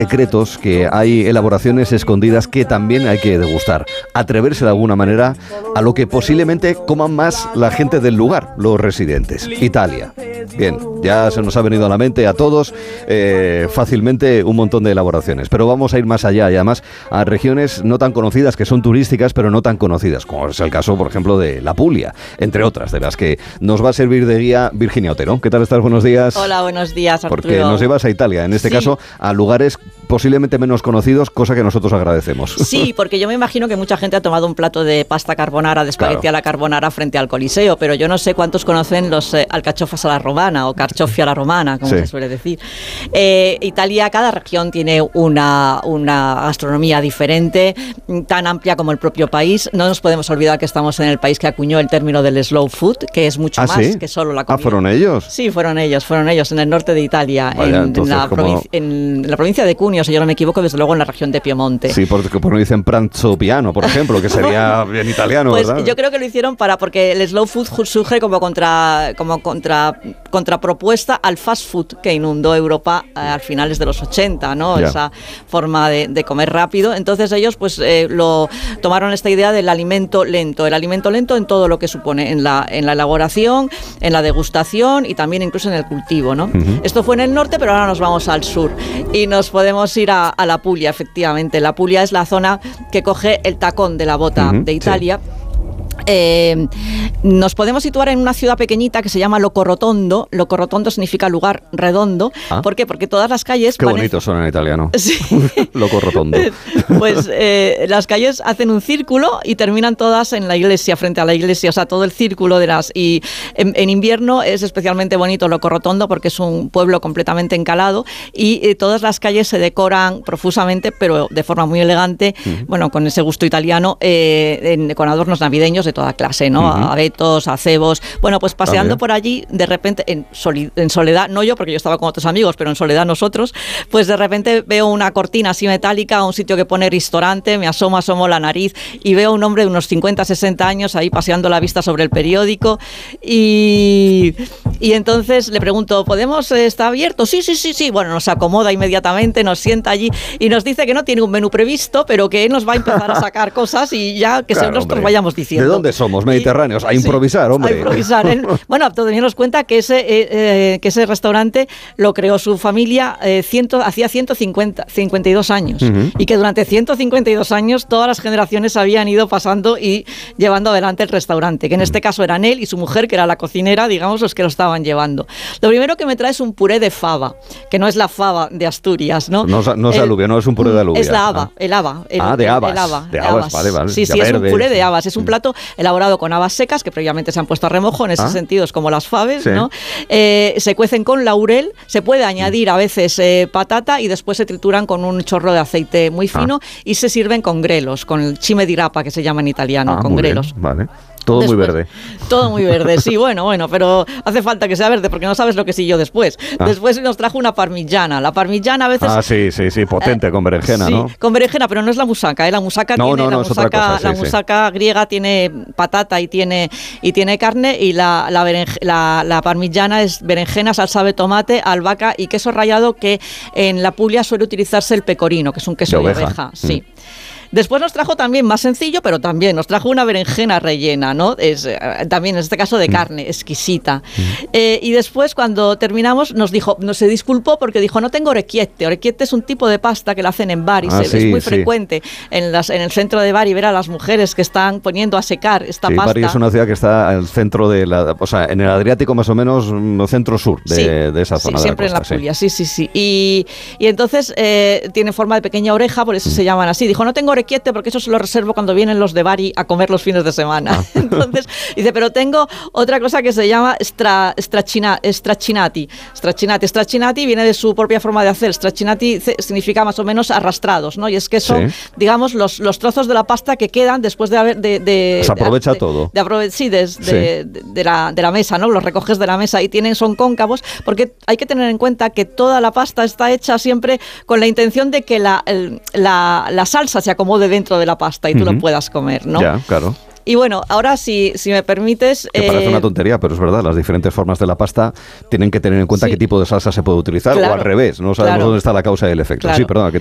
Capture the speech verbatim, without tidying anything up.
secretos, que hay elaboraciones escondidas que también hay que degustar. Atreverse de alguna manera a lo que posiblemente coman más la gente del lugar, los residentes. Italia. Bien, ya se nos ha venido a la mente a todos eh, fácilmente un montón de elaboraciones, pero vamos a ir más allá y además a regiones no tan conocidas, que son turísticas, pero no tan conocidas, como es el caso, por ejemplo, de la Puglia, entre otras, de las que nos va a servir de guía Virginia Otero. ¿Qué tal estás? Buenos días. Hola, buenos días, Arturo. Porque nos llevas a Italia, en este sí. caso, a lugares posiblemente menos conocidos, cosa que nosotros agradecemos. Sí, porque yo me imagino que mucha gente ha tomado un plato de pasta carbonara, de espagueti claro. a la carbonara frente al Coliseo, pero yo no sé cuántos conocen los eh, alcachofas a la romana o carciofi a la romana, como sí. se suele decir. Eh, Italia, cada región tiene una, una gastronomía diferente, tan amplia como el propio país. No nos podemos olvidar que estamos en el país que acuñó el término del slow food, que es mucho ¿Ah, más sí? que solo la comida. ¿Ah, fueron ellos? Sí, fueron ellos, fueron ellos, en el norte de Italia, Vaya, en, entonces, en, la como... provinci- en la provincia de Cuneo, si yo no me equivoco, desde luego en la región de Piemonte. Sí, porque por no dicen pranzo piano, por ejemplo, que sería bien italiano, pues ¿verdad? Yo creo que lo hicieron para, porque el slow food surge como contra, como contra, contrapropuesta al fast food que inundó Europa eh, al finales de los ochenta, ¿no? Ya. Esa forma de, de comer rápido. Entonces ellos pues eh, lo tomaron esta idea del alimento lento, el alimento lento en todo lo que supone, en la, en la elaboración, en la degustación y también incluso en el cultivo, ¿no? Uh-huh. Esto fue en el norte, pero ahora nos vamos al sur y nos podemos ir a, a la Puglia, efectivamente. La Puglia es la zona que coge el tacón de la bota uh-huh, de Italia. Sí. Eh, nos podemos situar en una ciudad pequeñita que se llama Locorrotondo. Locorrotondo significa lugar redondo. ¿Ah? ¿Por qué? Porque todas las calles... Qué bonito en... suena en italiano. Sí. Locorrotondo. Pues eh, las calles hacen un círculo y terminan todas en la iglesia, frente a la iglesia. O sea, todo el círculo de las... Y en, en invierno es especialmente bonito Locorrotondo porque es un pueblo completamente encalado y eh, todas las calles se decoran profusamente, pero de forma muy elegante, uh-huh. bueno, con ese gusto italiano, eh, en, con adornos navideños de toda clase, ¿no? Uh-huh. Abetos, acebos. Bueno, pues paseando por allí, de repente, en, soli- en soledad, no yo, porque yo estaba con otros amigos, pero en soledad nosotros, pues de repente veo una cortina así metálica, un sitio que pone restaurante, me asomo, asomo la nariz y veo a un hombre de unos cincuenta, sesenta años ahí paseando la vista sobre el periódico y, y entonces le pregunto, ¿podemos, eh, está abierto? Sí, sí, sí, sí. Bueno, nos acomoda inmediatamente, nos sienta allí y nos dice que no tiene un menú previsto, pero que él nos va a empezar a sacar cosas y ya que claro, nosotros hombre. vayamos diciendo. ¿De dónde somos? Mediterráneos. A improvisar, sí, hombre. A improvisar. ¿eh? Bueno, teniendo cuenta que ese, eh, eh, que ese restaurante lo creó su familia eh, ciento, hacía ciento cincuenta, cincuenta y dos años. Uh-huh. Y que durante ciento cincuenta y dos años todas las generaciones habían ido pasando y llevando adelante el restaurante. Que en este caso eran él y su mujer, que era la cocinera, digamos, los que lo estaban llevando. Lo primero que me trae es un puré de fava, que no es la fava de Asturias, ¿no? No, no es alubia, no es un puré de alubia. Es la haba, ah. el haba. El, ah, de habas. El haba, de habas, habas. Vale, vale. Sí, sí, es un puré de habas. Es un plato elaborado con habas secas que previamente se han puesto a remojo, en ese ¿Ah? sentido es como las faves, sí. ¿no? Eh, se cuecen con laurel, se puede añadir a veces eh, patata y después se trituran con un chorro de aceite muy fino ah. y se sirven con grelos, con el cime di rapa que se llama en italiano, ah, con grelos. Bien, vale. Todo después, muy verde. Todo muy verde, sí, bueno, bueno, pero hace falta que sea verde porque no sabes lo que siguió después. Ah. Después nos trajo una parmigiana. La parmigiana a veces... Ah, sí, sí, sí, potente, eh, con berenjena, sí, ¿no? con berenjena, pero no es la musaca, ¿eh? La musaca no, tiene... No, no, la es musaca, otra cosa, sí, la musaca sí. griega tiene patata y tiene, y tiene carne y la, la, berenje, la, la parmigiana es berenjena, salsa de tomate, albahaca y queso rallado, que en la Puglia suele utilizarse el pecorino, que es un queso de, de oveja. oveja sí. Mm. Después nos trajo también, más sencillo, pero también nos trajo una berenjena rellena, ¿no? Es, eh, también en este caso de carne, exquisita. Mm. Eh, y después, cuando terminamos, nos dijo, no se disculpó porque dijo, no tengo orecchiette. Orecchiette es un tipo de pasta que la hacen en Bari, ah, sí, es muy sí. frecuente en, las, en el centro de Bari ver a las mujeres que están poniendo a secar esta sí, pasta. Bari es una ciudad que está al centro de la, o sea, en el Adriático más o menos, centro-sur de, sí, de esa zona sí, de siempre la costa, en la Puglia, sí, sí, sí. sí. Y, y entonces eh, tiene forma de pequeña oreja, por eso mm. se llaman así. Dijo, no tengo orecchiette porque eso se lo reservo cuando vienen los de Bari a comer los fines de semana. Ah. Entonces, dice, pero tengo otra cosa que se llama stra, stracchina, straccinati. Straccinati. Straccinati viene de su propia forma de hacer. Straccinati significa más o menos arrastrados, ¿no? Y es que son, sí. digamos, los, los trozos de la pasta que quedan después de haber... De, de, se aprovecha de, todo. De, de aprove- sí, de, sí. De, de, de, la, de la mesa, ¿no? Los recoges de la mesa y tienen, son cóncavos, porque hay que tener en cuenta que toda la pasta está hecha siempre con la intención de que la, el, la, la salsa se acomode dentro de la pasta y tú uh-huh. lo puedas comer, ¿no? Ya, claro. Y bueno, ahora si, si me permites... Que parece eh, una tontería, pero es verdad, las diferentes formas de la pasta tienen que tener en cuenta sí. qué tipo de salsa se puede utilizar, Claro, o al revés, no sabemos claro. dónde está la causa y el efecto. Claro. Sí, perdona, que